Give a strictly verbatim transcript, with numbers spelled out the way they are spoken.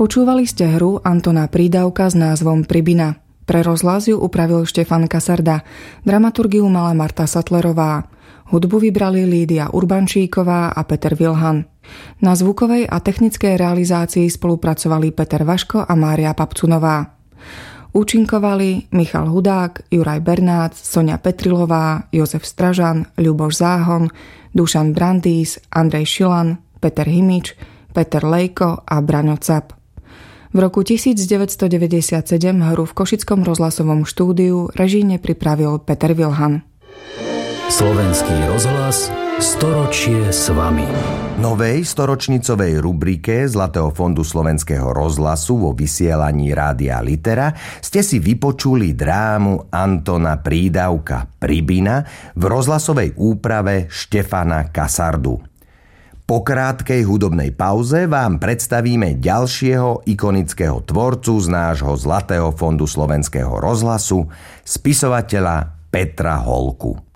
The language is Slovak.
Počúvali ste hru Antona Prídavka s názvom Pribina. Pre rozhlas ju upravil Štefan Kasarda. Dramaturgiu mala Marta Sattlerová. Hudbu vybrali Lídia Urbančíková a Peter Vilhan. Na zvukovej a technickej realizácii spolupracovali Peter Vaško a Mária Papcunová. Účinkovali Michal Hudák, Juraj Bernác, Soňa Petrilová, Jozef Stražan, Ľuboš Záhon, Dušan Brandýs, Andrej Šilan, Peter Himič, Peter Lejko a Braňo Cap. V roku devätnásťstodeväťdesiatsedem hru v Košickom rozhlasovom štúdiu režijne pripravil Peter Vilhan. Slovenský rozhlas storočie s vami. Novej storočnicovej rubrike Zlatého fondu Slovenského rozhlasu vo vysielaní Rádia Litera ste si vypočuli drámu Antona Prídavka Pribina v rozhlasovej úprave Štefana Kasardu. Po krátkej hudobnej pauze vám predstavíme ďalšieho ikonického tvorcu z nášho Zlatého fondu Slovenského rozhlasu, spisovateľa Petra Holku.